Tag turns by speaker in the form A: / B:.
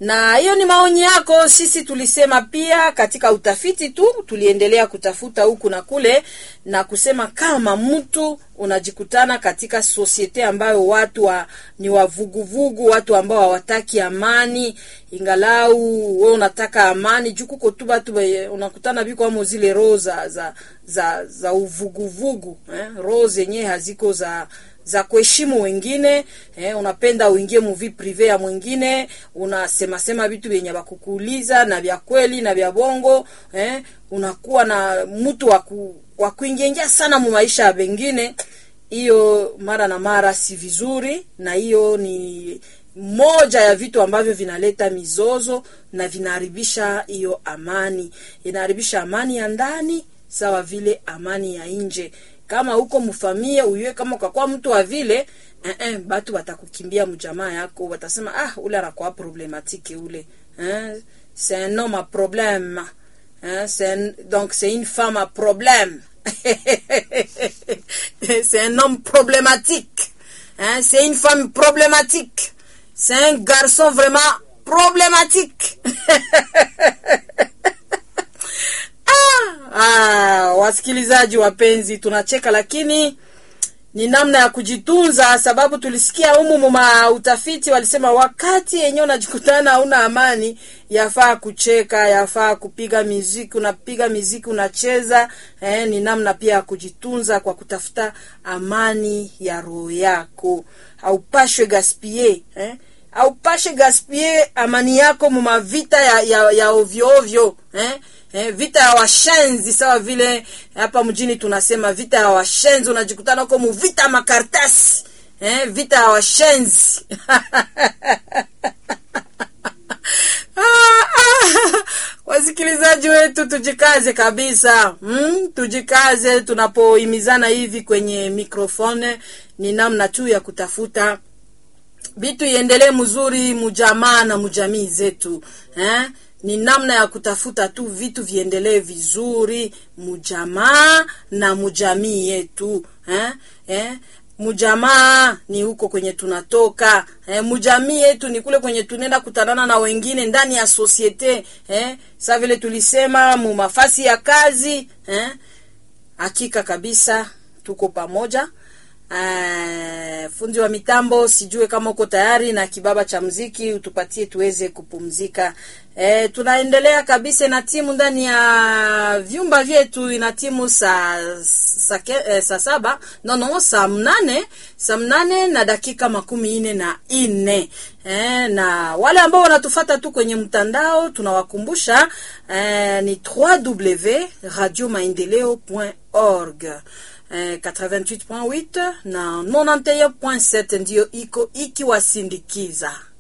A: Na hiyo ni maoni yako. Sisi tulisema pia katika utafiti tu, tuliendelea kutafuta huku na kule na kusema kama mtu unajikutana katika societe ambayo watu ni wavuguvugu, watu ambao hawataki amani, ingalau wewe unataka amani, jukuko tu watu unakutana biko kama zile roza za uvuguvugu, roho zenyewe haziko za kuheshimu wengine, unapenda uingie movie privé ya mwingine, unasema vitu vyenye bakukuuliza na vya kweli na vya bongo, unakuwa na mtu wa kuingia sana mu maisha ya wengine. Hiyo mara na mara si vizuri, na hiyo ni moja ya vitu ambavyo vinaleta mizozo na vinaharibisha hiyo amani. Inaharibisha amani ya ndani sawa vile amani ya nje. Kama huko mfamia uyue kama kwa mtu wa vile batu watakukimbia mjamaa yako, watasema ule anakuwa problematike ule, c'est un homme à problème, donc c'est une femme à problème. C'est un homme problématique, c'est une femme problématique, c'est un garçon vraiment problématique. Wasikilizaji wapenzi, tunacheka lakini ni namna ya kujitunza, sababu tulisikia humu utafiti walisema wakati yenyewe unajikutana hauna amani, yafaa kucheka, yafaa kupiga muziki, unapiga muziki, unacheza, ni namna pia ya kujitunza kwa kutafuta amani ya roho yako. Haupashwe gaspiller, haupashe gaspiller amani yako mu vita ya ovyo ovyo, vita ya washenzi, sawa vile hapa mjini tunasema vita ya washenzi. Unajikutana huko mu vita makartasi, vita ya washenzi. Wasikilizaji wetu, tujikaze kabisa, tujikaze tunapohimizana hivi kwenye mikrofone. Ni namna tu ya kutafuta vitu iendelee mzuri mujamaa na mujamii zetu, ni namna ya kutafuta tu vitu viendelee vizuri mujamaa na mujamii yetu, mujamaa ni huko kwenye tunatoka, mujamii yetu ni kule kwenye tunenda kutanana na wengine ndani ya societe, sasa vile tulisema mu mafasi ya kazi, hakika kabisa tuko pamoja. Fundi wa mitambo, sijue kama uko tayari na kibaba cha muziki utupatie tuweze kupumzika. Tunaendelea kabisa na timu ndani ya vyumba vyetu. Ina timu saa 7 saa 8 na dakika 44. Na wale ambao wanatufuata tu kwenye mtandao tunawakumbusha ni www.radiomaendeleo.org 88.8 na 91.7 ndio ikiwasindikiza.